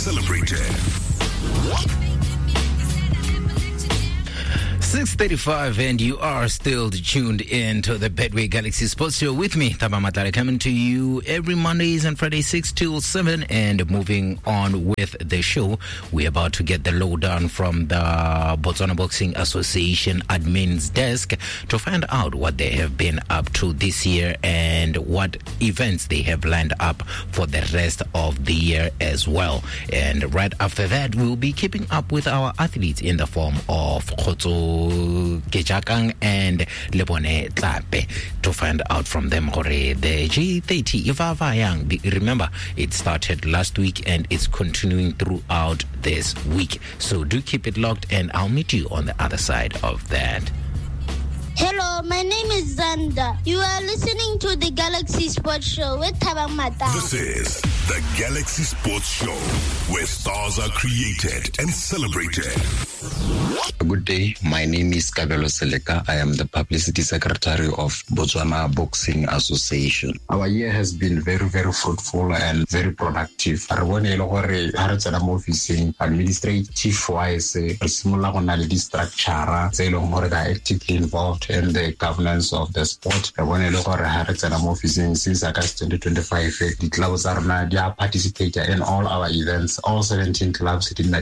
Celebrated. 6:35 and you are still tuned in to the Betway Galaxy Sports Show with me, Thaba Matare, coming to you every Mondays and Fridays 6 till 7. And moving on with the show, we're about to get the lowdown from the Botswana Boxing Association admin's desk to find out what they have been up to this year and what events they have lined up for the rest of the year as well. And right after that, we'll be keeping up with our athletes in the form of Khotso Kejakang and Lebone Tlape to find out from them the G30 Ivavayang. Remember, it started last week and it's continuing throughout this week. So do keep it locked and I'll meet you on the other side of that. Hello, my name is Zanda. You are listening to the Galaxy Sports Show with Thabang Matau. This is the Galaxy Sports Show, where stars are created and celebrated. Good day. My name is Kabelo Seleka. I am the Publicity Secretary of Botswana Boxing Association. Our year has been very, very fruitful and very productive. Administrative-wise, the structure, they are actively involved in the governance of the sport. Since August 2025, the clubs are participating in all our events. All 17 clubs in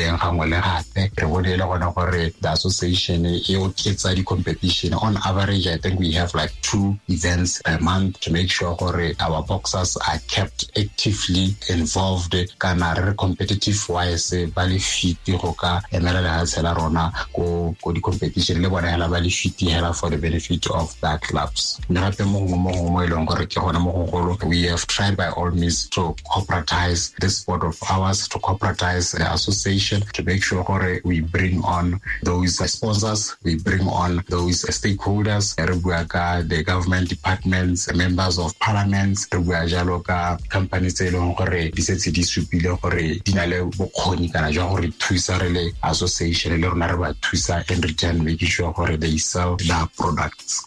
the association the competition. On average, I think we have like 2 events a month to make sure our boxers are kept actively involved competitive wise bali fit hoka emela the competition for the benefit of the clubs. We have tried by all means to cooperatize this sport of ours, to cooperatize the association, to make sure we bring on those sponsors, we bring on those stakeholders, the government departments, members of parliament, companies association in return, making sure they sell their products.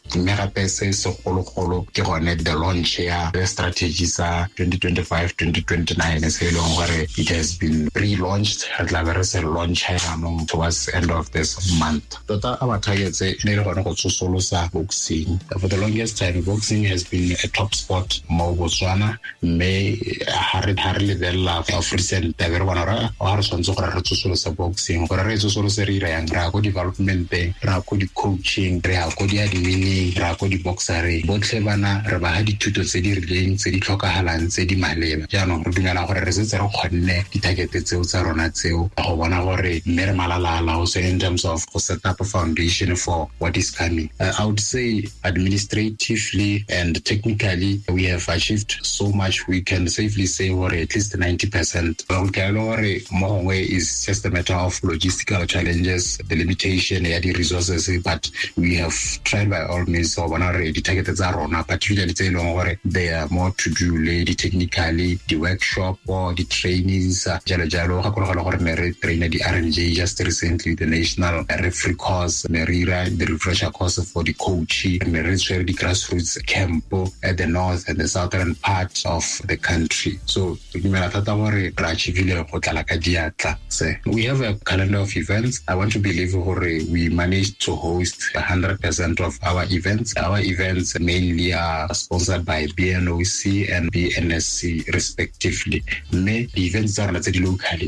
The launch here, the strategies are 2025-2029. It has been pre-launched and launch here towards end of this month. Our targets boxing. For the longest time, boxing has been a top sport in Botswana. May hardly the love of recent boxing. Development, coaching, admin, boxer. Botlebana rabahadi tuto sedi rileng sedi tlhokahalang tse di maleba. Jaanong re dumela gore re setse re kgonne ditargete tseo tsa rona tseo go bona gore mme re malala also in terms of set up a foundation for what is coming. I would say administratively and technically we have achieved so much. We can safely say at least 90%. Is just a matter of logistical challenges, the limitation, the resources, but we have tried by all means to already targeted Zarona, particularly there are more to do lady technically, the workshop or the trainings, trainer the RNJ just recently, the national referee course, the refresher course for the coach, the grassroots camp at the north and the southern part of the country. So we have a calendar of events. I want to believe we managed to host 100% of our events. Our events mainly are sponsored by BNOC and BNSC respectively. The events are locally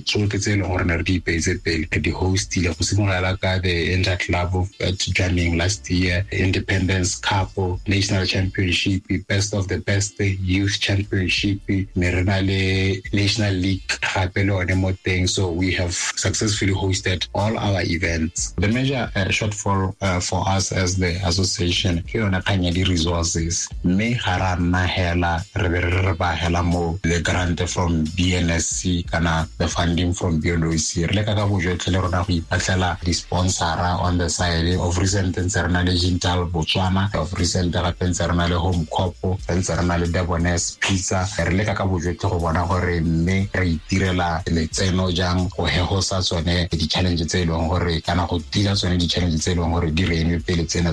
the host the Inter Club of joining last year, Independence Cup, National Championship, Best of the Best Youth Championship, National League, so we have successfully hosted all our events. The major shortfall for us as the association here the resources. The grant from BNSC, the funding from BNOC, the sponsor on the side of recent international Botswana, of recent international home copo, international Debones pizza, the challenges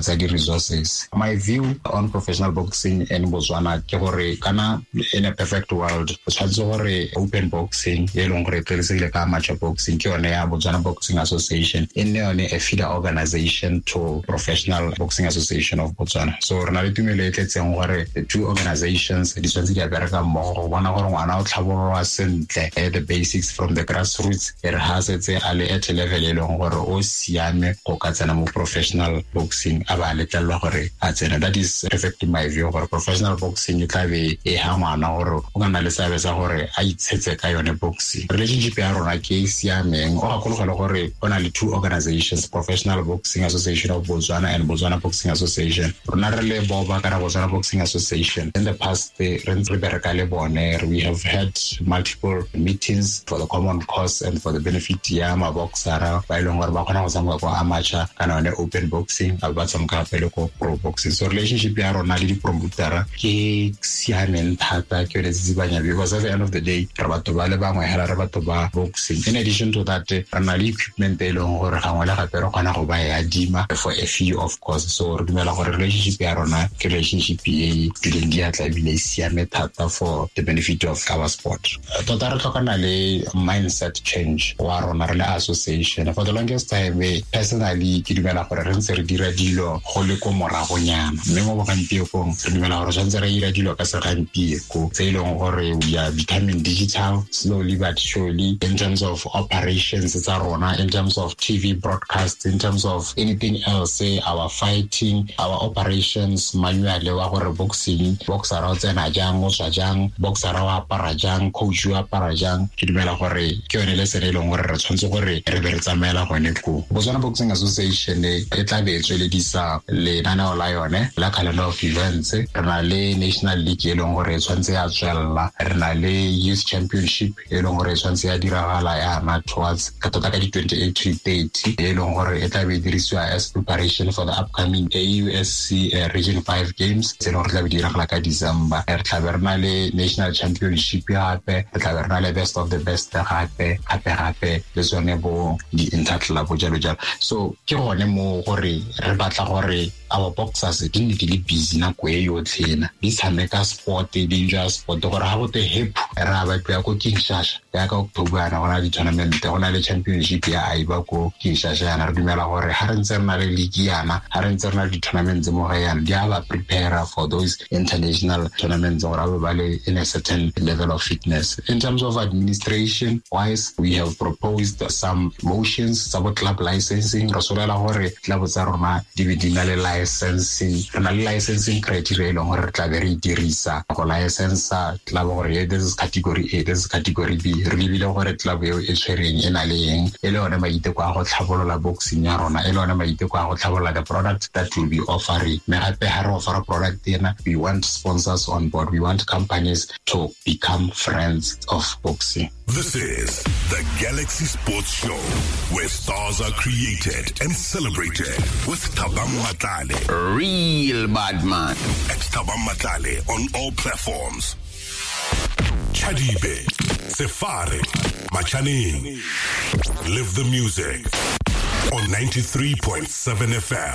resources. My view on professional boxing in Botswana ke gore kana in a perfect world tshwantse gore open boxing e leng gore tserisile ka amateur boxing ke yone ya Botswana Boxing Association e ne yone a feeder organization to Professional Boxing Association of Botswana. So re na le tumelo e tletseng gore the two organizations di tshwantse di bereka mmogo go bona gore ngwana o tlhabololwa sentle the basics from the grassroots e re ha setse a le at level e leng gore o siame go ka tsena mo professional boxing a ba letlelwa gore a tsena. That is perfect in my view gore professional boxing e tla be e ha ngwana gore o ka na le seabe sa gore a itshetse ka yone boxing. Relationship ya rona ke siameng o gakologela gore o na le two organizations, Professional Boxing Association of Botswana and Botswana Boxing Association. Rona re le boba ka Botswana Boxing Association. In the past re bereka le bone, we have had multiple meetings for the common cause and for the benefit ya ma boxera ba ileng gore ba khona go tsamaga go amateur kana one open boxing a ba tsamaga pele ko pro boxing. So relationship ya rona le di promoter ke siameng thata ke re tsibanya because at the end of the day re batho ba le bangwe hela re batho ba boxing. In addition to that re na le equipment e leng gore ga ngwana gape re khona go ba ya dima for a fee of course. So re dumela gore relationship ya rona ke relationship e dileng di atla bile siame thata for the benefit of our sport. Tota re tlhokana le mindset change wa rona re le association. For the longest time personally ke dumela gore re ntse re dira dilo go le ko moragonyana mme mo bogampiekong re dumela gore tshwanetse re dira dilo ka segampieko tse e leng gore we are becoming digital slowly but surely in terms of operations tsa rona, in terms of TV broadcasts, in terms of anything else, our fighting, our operations manual wa gore boxing boxer ra tsena jang o tswa jang boxer wa apara jang coach wa apara jang ke dumela gore ke yone le sere le gore re tshwantse gore re be re tsamaela gone ko Botswana Boxing Association e tla be tsweledisa le nana la yone la calendar of events. Re na le National League e leng gore tshwantse ya tswella, re na le Youth Championship e leng gore tshwantse ya diragala ya na towards ka tota ka di 28 to 30 e leng gore e tla be dirisiwa as preparation for the upcoming AUSC Region 5 games tse leng gore tla be diragala ka December. Re tla be re na le National Championship ya gape, re tla be re na le best of the best gape le tsone bo di interclub jalo. So ke gone mo gore re batla gore our boxers di le busy na go e yotlhena di tshameka sport di enjoy sport gore ha bote hip ra ba tla go Kinshasa ya ka October na gona di tournament gona le championship ya aiba ko Kinshasa ya re dumela gore ha re ntse re na le league yana ha re ntse re na le tournaments mo ga yana di aba prepare for those international tournaments gore ba le in a certain level of fitness. In terms of administration wise, we have proposed some motions about club licensing. Re solela gore club tsa rona di be di na le licensing, re na le licensing criteria le gore re tla be re dirisa go license club gore this is category A, this is category B. Re lebile gore club eo e tshwereng e na le eng e le one maiteko a go tlhabolola boxing ya rona e le one maiteko a go tlhabolola the product that will be offering. Me gape ha re offer product ena, we want sponsors on board, we want companies to become friends of boxing. This is the Galaxy Sports Show, where stars are created and celebrated with Thabang Matlale. Real bad man. At Thabang Matlale on all platforms. Chadibe, Sefari, Machaneng. Live the music on 93.7 FM.